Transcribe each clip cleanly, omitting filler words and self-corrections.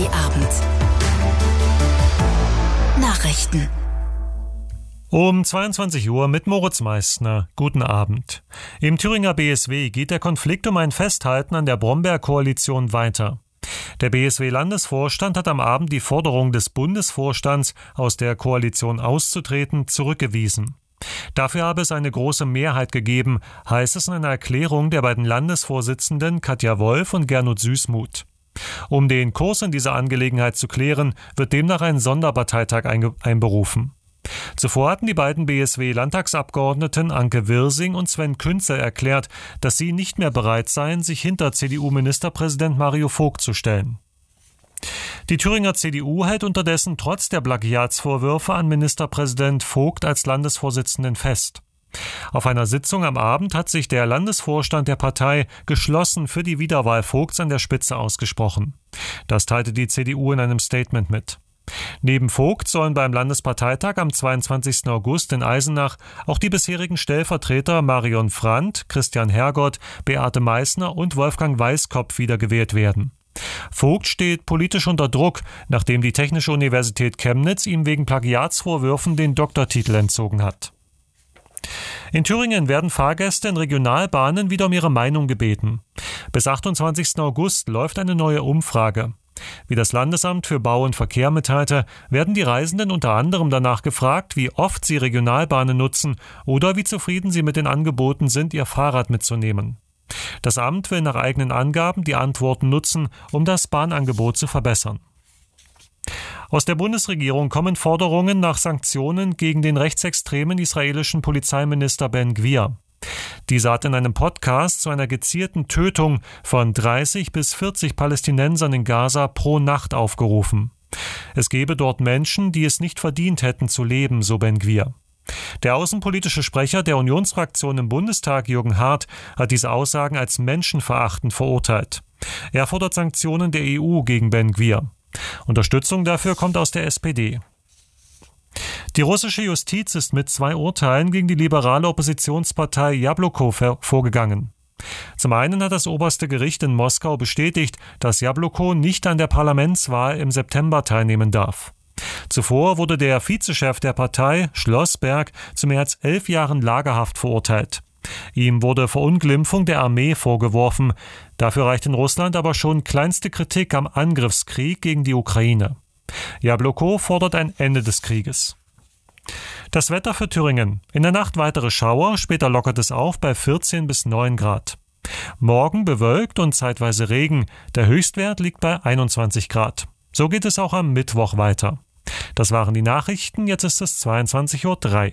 ARD-Abend. Nachrichten. Um 22 Uhr mit Moritz Meissner. Guten Abend. Im Thüringer BSW geht der Konflikt um ein Festhalten an der Bromberg-Koalition weiter. Der BSW-Landesvorstand hat am Abend die Forderung des Bundesvorstands, aus der Koalition auszutreten, zurückgewiesen. Dafür habe es eine große Mehrheit gegeben, heißt es in einer Erklärung der beiden Landesvorsitzenden Katja Wolf und Gernot Süßmuth. Um den Kurs in dieser Angelegenheit zu klären, wird demnach ein Sonderparteitag einberufen. Zuvor hatten die beiden BSW-Landtagsabgeordneten Anke Wirsing und Sven Künzel erklärt, dass sie nicht mehr bereit seien, sich hinter CDU-Ministerpräsident Mario Vogt zu stellen. Die Thüringer CDU hält unterdessen trotz der Plagiatsvorwürfe an Ministerpräsident Vogt als Landesvorsitzenden fest. Auf einer Sitzung am Abend hat sich der Landesvorstand der Partei geschlossen für die Wiederwahl Vogts an der Spitze ausgesprochen. Das teilte die CDU in einem Statement mit. Neben Vogt sollen beim Landesparteitag am 22. August in Eisenach auch die bisherigen Stellvertreter Marion Frandt, Christian Hergott, Beate Meissner und Wolfgang Weißkopf wiedergewählt werden. Vogt steht politisch unter Druck, nachdem die Technische Universität Chemnitz ihm wegen Plagiatsvorwürfen den Doktortitel entzogen hat. In Thüringen werden Fahrgäste in Regionalbahnen wieder um ihre Meinung gebeten. Bis 28. August läuft eine neue Umfrage. Wie das Landesamt für Bau und Verkehr mitteilte, werden die Reisenden unter anderem danach gefragt, wie oft sie Regionalbahnen nutzen oder wie zufrieden sie mit den Angeboten sind, ihr Fahrrad mitzunehmen. Das Amt will nach eigenen Angaben die Antworten nutzen, um das Bahnangebot zu verbessern. Aus der Bundesregierung kommen Forderungen nach Sanktionen gegen den rechtsextremen israelischen Polizeiminister Ben-Gvir. Dieser hat in einem Podcast zu einer gezielten Tötung von 30 bis 40 Palästinensern in Gaza pro Nacht aufgerufen. Es gebe dort Menschen, die es nicht verdient hätten zu leben, so Ben-Gvir. Der außenpolitische Sprecher der Unionsfraktion im Bundestag, Jürgen Hart, hat diese Aussagen als menschenverachtend verurteilt. Er fordert Sanktionen der EU gegen Ben-Gvir. Unterstützung dafür kommt aus der SPD. Die russische Justiz ist mit 2 Urteilen gegen die liberale Oppositionspartei Jabloko vorgegangen. Zum einen hat das oberste Gericht in Moskau bestätigt, dass Jabloko nicht an der Parlamentswahl im September teilnehmen darf. Zuvor wurde der Vizechef der Partei, Schlossberg, zu mehr als 11 Jahren Lagerhaft verurteilt. Ihm wurde Verunglimpfung der Armee vorgeworfen. Dafür reicht in Russland aber schon kleinste Kritik am Angriffskrieg gegen die Ukraine. Jabloko fordert ein Ende des Krieges. Das Wetter für Thüringen. In der Nacht weitere Schauer, später lockert es auf bei 14 bis 9 Grad. Morgen bewölkt und zeitweise Regen. Der Höchstwert liegt bei 21 Grad. So geht es auch am Mittwoch weiter. Das waren die Nachrichten, jetzt ist es 22:03 Uhr.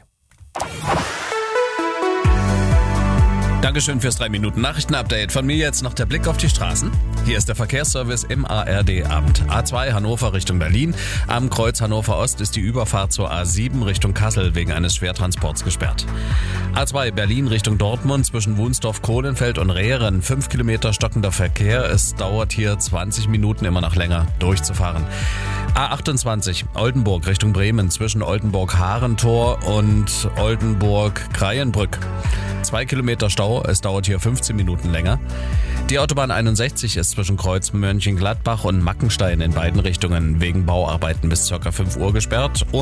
Dankeschön fürs 3-Minuten-Nachrichten-Update. Von mir jetzt noch der Blick auf die Straßen. Hier ist der Verkehrsservice im ARD-Abend. A2 Hannover Richtung Berlin. Am Kreuz Hannover Ost ist die Überfahrt zur A7 Richtung Kassel wegen eines Schwertransports gesperrt. A2 Berlin Richtung Dortmund zwischen Wunsdorf-Kohlenfeld und Rehren. 5 Kilometer stockender Verkehr. Es dauert hier 20 Minuten immer noch länger durchzufahren. A28 Oldenburg Richtung Bremen zwischen Oldenburg-Harentor und Oldenburg-Kreienbrück. 2 Kilometer Stau, es dauert hier 15 Minuten länger. Die Autobahn 61 ist zwischen Kreuz Mönchengladbach und Mackenstein in beiden Richtungen wegen Bauarbeiten bis ca. 5 Uhr gesperrt.